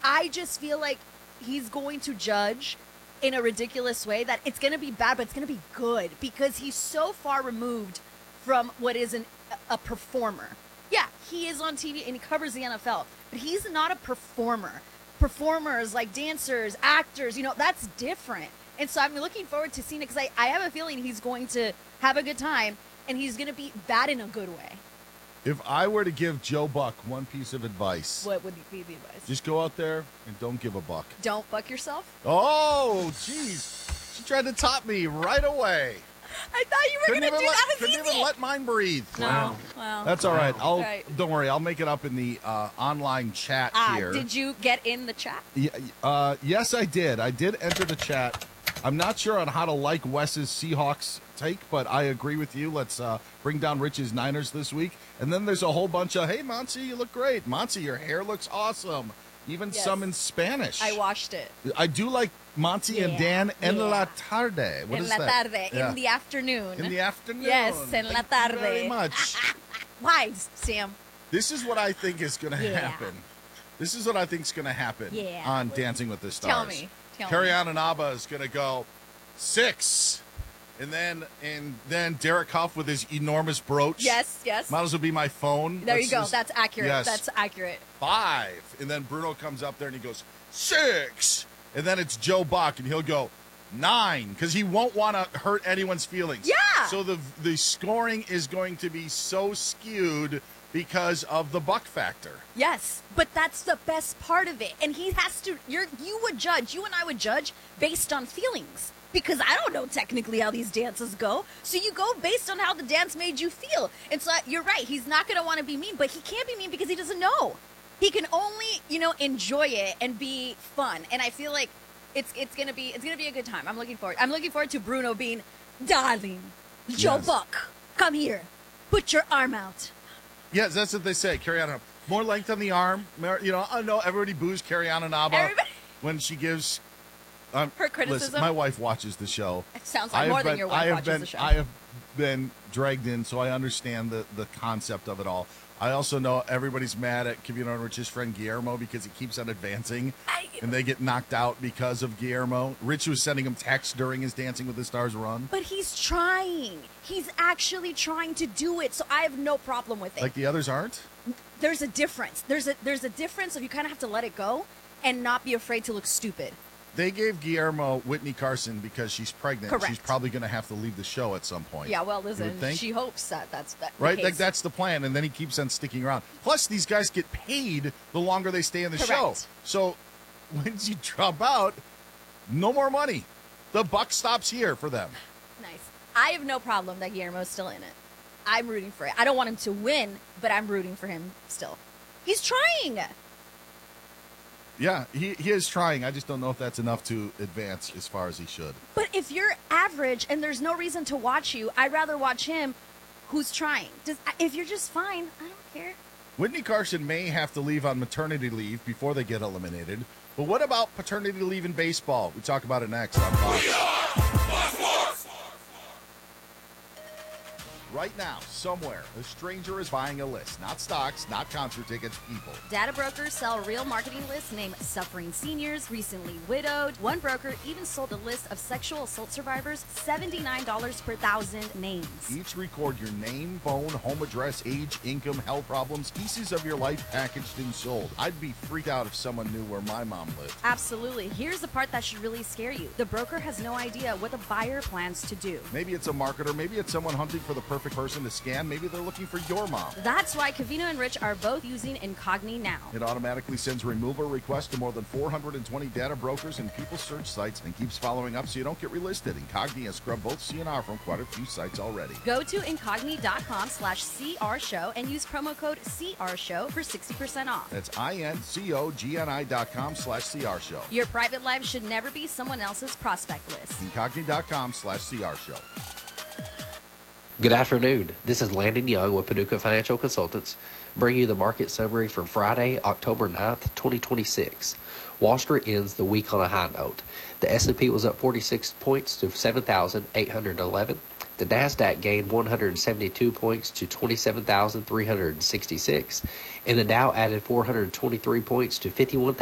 I just feel like he's going to judge in a ridiculous way that it's going to be bad, but it's going to be good because he's so far removed from what is a performer. Yeah, he is on TV and he covers the NFL, but he's not a performer. Performers like dancers, actors, that's different. And so I'm looking forward to seeing it because I have a feeling he's going to have a good time and he's going to be bad in a good way. If I were to give Joe Buck one piece of advice. What would be the advice? Just go out there and don't give a buck. Don't fuck yourself? Oh, jeez. She tried to top me right away. I thought you were going to do that as Couldn't even let mine breathe. No. Wow. That's all right. Don't worry. I'll make it up in the online chat here. Did you get in the chat? Yes, I did. I did enter the chat. I'm not sure on how to like Wes's Seahawks take, but I agree with you. Let's bring down Rich's Niners this week. And then there's a whole bunch of, hey, Monty, you look great. Monty, your hair looks awesome. Even some in Spanish. I watched it. I do like Monty and Dan en la tarde. What is that? In the afternoon. In the afternoon. Yes, en la tarde. Thank you very much. Why, Sam? This is what I think is going to happen. This is what I think is going to happen on Dancing with the Stars. Tell me. Kariana Naba is going to go 6. And then Derek Huff with his enormous brooch. Yes. Might as well be my phone. There you go. That's accurate. Yes. That's accurate. 5. And then Bruno comes up there and he goes 6. And then it's Joe Buck and he'll go 9 because he won't want to hurt anyone's feelings. Yeah. So the scoring is going to be so skewed because of the Buck factor. Yes, but that's the best part of it. And he has to, you and I would judge based on feelings. Because I don't know technically how these dances go. So you go based on how the dance made you feel. And so you're right, he's not going to want to be mean, but he can't be mean because he doesn't know. He can only, enjoy it and be fun. And I feel like it's going to be a good time. I'm looking forward to Bruno being, darling, Joe Buck, come here. Put your arm out. Yes, that's what they say. Kariana, more length on the arm. I know everybody boos Kariana Naba when she gives her criticism. Listen, my wife watches the show. It sounds like more than your wife watches the show. I have been dragged in, so I understand the concept of it all. I also know everybody's mad at Kavino and Rich's friend Guillermo because he keeps on advancing, and they get knocked out because of Guillermo. Rich was sending him texts during his Dancing with the Stars run. But he's trying. He's actually trying to do it, so I have no problem with it. Like the others aren't? There's a difference. There's a difference of you kind of have to let it go and not be afraid to look stupid. They gave Guillermo Whitney Carson because she's pregnant. Correct. She's probably going to have to leave the show at some point. Yeah, well, listen, she hopes that's right. The case. That's the plan, and then he keeps on sticking around. Plus, these guys get paid the longer they stay in the show. So, once you drop out, no more money. The buck stops here for them. Nice. I have no problem that Guillermo's still in it. I'm rooting for it. I don't want him to win, but I'm rooting for him still. He's trying. Yeah, he is trying. I just don't know if that's enough to advance as far as he should. But if you're average and there's no reason to watch you, I'd rather watch him who's trying. If you're just fine, I don't care. Whitney Carson may have to leave on maternity leave before they get eliminated. But what about paternity leave in baseball? We talk about it next on Fox. Right now, somewhere, a stranger is buying a list. Not stocks, not concert tickets, people. Data brokers sell real marketing lists named Suffering Seniors, Recently Widowed. One broker even sold a list of sexual assault survivors, $79 per 1,000 names. Each record your name, phone, home address, age, income, health problems, pieces of your life packaged and sold. I'd be freaked out if someone knew where my mom lived. Absolutely. Here's the part that should really scare you. The broker has no idea what the buyer plans to do. Maybe it's a marketer. Maybe it's someone hunting for the perfect person to scan. Maybe they're looking for your mom. That's why Covino and Rich are both using Incogni now. It automatically sends removal requests to more than 420 data brokers and people search sites and keeps following up so you don't get relisted. Incogni has scrubbed both CNR from quite a few sites already. Go to incogni.com/CR show and use promo code CR show for 60% off. That's INCOGNI.com/CR show. Your private life should never be someone else's prospect list. Incogni.com/CR show. Good afternoon. This is Landon Young with Paducah Financial Consultants, bringing you the market summary for Friday, October 9th, 2026. Wall Street ends the week on a high note. The S&P was up 46 points to 7,811. The NASDAQ gained 172 points to 27,366, and the Dow added 423 points to 51,000.